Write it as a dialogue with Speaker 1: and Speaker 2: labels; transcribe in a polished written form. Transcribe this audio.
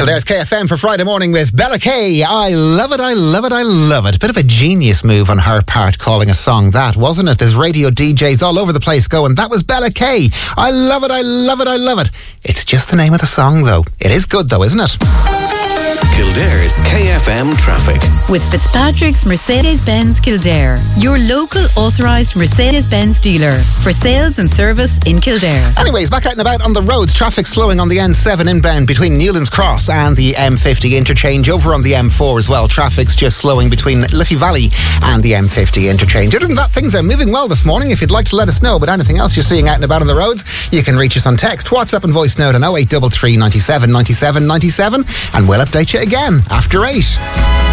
Speaker 1: Kildare's KFM for Friday morning with Bella Kay. I love it, I love it, I love it. Bit of a genius move on her part calling a song that, wasn't it? There's radio DJs all over the place going, that was Bella Kay. I love it, I love it, I love it. It's just the name of the song though. It is good though, isn't it?
Speaker 2: Kildare's KFM traffic.
Speaker 3: With Fitzpatrick's Mercedes-Benz Kildare, your local authorised Mercedes-Benz dealer for sales and service in Kildare.
Speaker 1: Anyways, back out and about on the roads. Traffic slowing on the N7 inbound between Newlands Cross and the M50 interchange. Over on the M4 as well, traffic's just slowing between Liffey Valley and the M50 interchange. Other than that, things are moving well this morning. If you'd like to let us know about anything else you're seeing out and about on the roads, you can reach us on text, WhatsApp and voice note on 0833 97 97 97, and we'll update you again after 8.